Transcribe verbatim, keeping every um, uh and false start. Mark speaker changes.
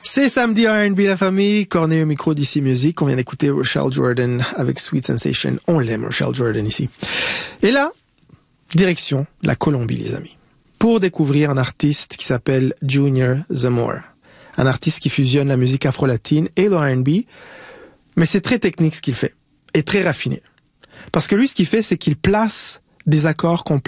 Speaker 1: C'est samedi R and B la famille, Cornet au micro d'Ici Music. On vient d'écouter Rochelle Jordan avec Sweet Sensation. On l'aime, Rochelle Jordan, ici. Et là, direction la Colombie, les amis, pour découvrir un artiste qui s'appelle Junior Zamora. Un artiste qui fusionne la musique afro-latine et le R and B, mais c'est très technique ce qu'il fait, et très raffiné. Parce que lui, ce qu'il fait, c'est qu'il place des accords complets